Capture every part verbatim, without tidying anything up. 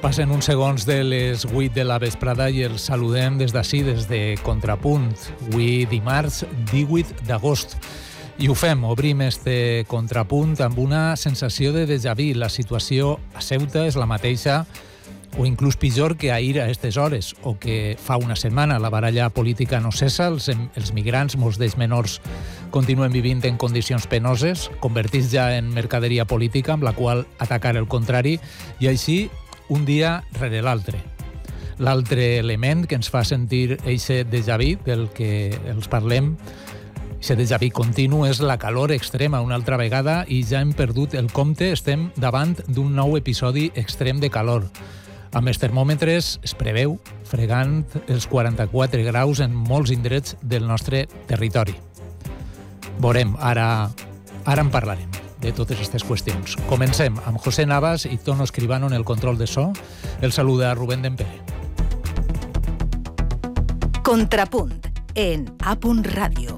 Passen uns segons de les vuit de la vesprada i els saludem des d'ací, des de Contrapunt. Avui dimarts divuit d'agost. I ho fem, obrim este Contrapunt amb una sensació de déjà vu. La situació a Ceuta és la mateixa o inclús pitjor que ahir a aquestes hores o que fa una setmana. La baralla política no cessa, els, els migrants, molts d'ells menors, continuen vivint en condicions penoses, convertits ja en mercaderia política amb la qual atacar el contrari, i així un dia rere l'altre. L'altre element que ens fa sentir eixe déjà vu del que els parlem, eixe déjà vu continu, és la calor extrema una altra vegada, i ja hem perdut el compte. Estem davant d'un nou episodi extrem de calor, amb els termòmetres, es preveu, fregant els quaranta-quatre graus en molts indrets del nostre territori. Veurem, ara, ara en parlarem de totes aquestes qüestions. Comencem amb José Navas i Tono Escribano en el control de so. El saluda Rubén Dempere. Contrapunt en A. Ràdio.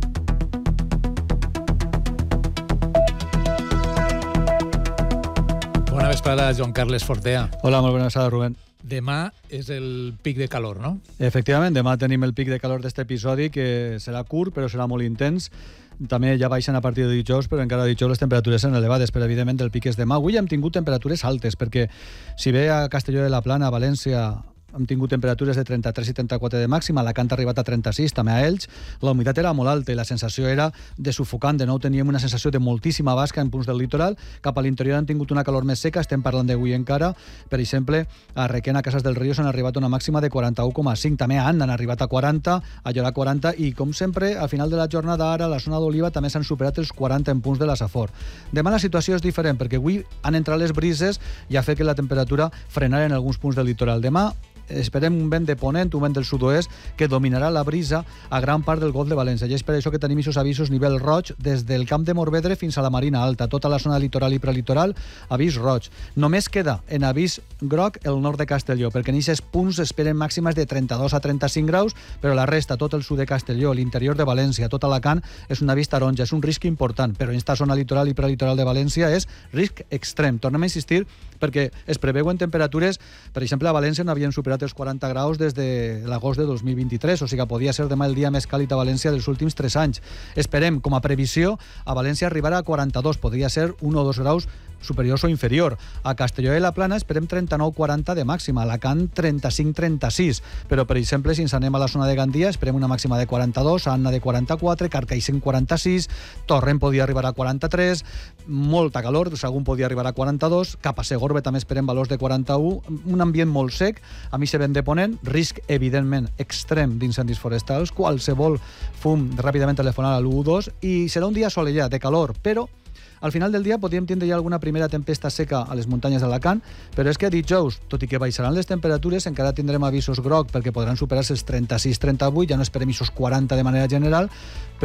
Bona vesprada, Joan Carles Fortea. Hola, molt bona vesprada, Rubén. Demà és el pic de calor, no? Efectivament, demà tenim el pic de calor d'aquest episodi, que serà curt, però serà molt intens. També ja baixen a partir de dijous, però encara dijous les temperatures són elevades, però evidentment el pic és demà. Avui hem tingut temperatures altes, perquè si bé a Castelló de la Plana, a València, hem tingut temperatures de trenta-tres i trenta-quatre de màxima, Alacant ha arribat a trenta-sis, també a Elx, la humitat era molt alta i la sensació era de sufocant. De nou teníem una sensació de moltíssima basca en punts del litoral. Cap a l'interior han tingut una calor més seca, estem parlant d'avui encara. Per exemple, a Requena, a Casas del Río, s'han arribat a una màxima de quaranta-u coma cinc, també a Anna han arribat a quaranta, a Llorar quaranta, i com sempre, al final de la jornada ara, a la zona d'Oliva també s'han superat els quaranta en punts de la Safor. Demà la situació és diferent, perquè avui han entrat les brises i ha fet que la temperatura frenara en alguns punts del litoral. Demà esperem un vent de ponent, un vent del sud-oest, que dominarà la brisa a gran part del Golf de València. I és per això que tenim aquests avisos nivell roig des del Camp de Morvedre fins a la Marina Alta, tota la zona litoral i prelitoral, avís roig. Només queda en avís groc el nord de Castelló, perquè en aquests punts esperen màximes de trenta-dos a trenta-cinc graus, però la resta, tot el sud de Castelló, l'interior de València, tot Alacant, és un avís taronja, és un risc important, però en aquesta zona litoral i prelitoral de València és risc extrem. Tornem a insistir perquè es preveuen temperatures, per exemple, a València no havien superat els quaranta graus des de l'agost de dos mil vint-i-tres, o sigui que podia ser demà el dia més càlid a València dels últims tres anys. Esperem, com a previsió, a València arribarà a quaranta-dos, podria ser un o dos graus superiors o inferior. A Castelló de la Plana esperem trenta-nou quaranta de màxima, a Alacant trenta-cinc trenta-sis, però per exemple si ens anem a la zona de Gandia esperem una màxima de quaranta-dos, a Anna de quaranta-quatre, Carcaixent quaranta-sis, Torrent podia arribar a quaranta-tres, molta calor, Sagunt podia arribar a quaranta-dos, cap a Segorbe també esperem valors de quaranta-u, un ambient molt sec, a mi se ven de ponent, risc evidentment extrem d'incendis forestals, qualsevol fum ràpidament telefonar a l'u dos, i serà un dia assolellat, de calor, però al final del dia podríem tindre ja alguna primera tempesta seca a les muntanyes d'Alacant, però és que dijous, tot i que baixaran les temperatures, encara tindrem avisos groc perquè podran superar-se els trenta-sis trenta-vuit, ja no esperem aquests quaranta de manera general,